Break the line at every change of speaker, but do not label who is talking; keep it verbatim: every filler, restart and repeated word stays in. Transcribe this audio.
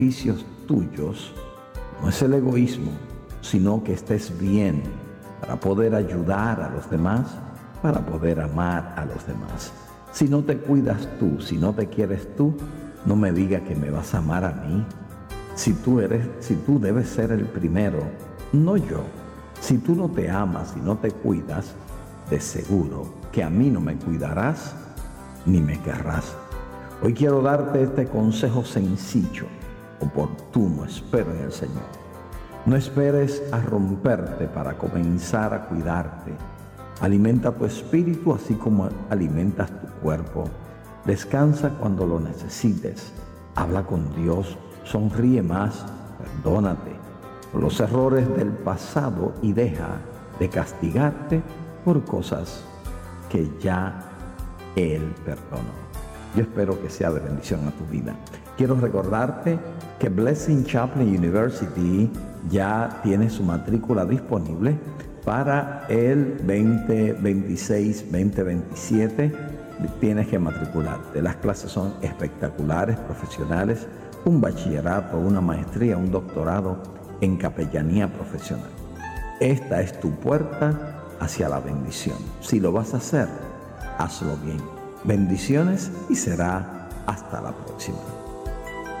beneficios tuyos no es el egoísmo, sino que estés bien para poder ayudar a los demás, para poder amar a los demás. Si no te cuidas tú, si no te quieres tú, no me digas que me vas a amar a mí. Si tú eres, si tú debes ser el primero, no yo. Si tú no te amas y no te cuidas, de seguro que a mí no me cuidarás ni me querrás. Hoy quiero darte este consejo sencillo, oportuno, espero en el Señor. No esperes a romperte para comenzar a cuidarte. Alimenta tu espíritu así como alimentas tu cuerpo. Descansa cuando lo necesites. Habla con Dios. Sonríe más. Perdónate por los errores del pasado y deja de castigarte por cosas que ya Él perdonó. Yo espero que sea de bendición a tu vida. Quiero recordarte que Blessing Chaplain University ya tiene su matrícula disponible para el veinte veintiséis veinte veintisiete. Tienes que matricularte. Las clases son espectaculares, profesionales, un bachillerato, una maestría, un doctorado en capellanía profesional. Esta es tu puerta hacia la bendición. Si lo vas a hacer, hazlo bien. Bendiciones y será hasta la próxima.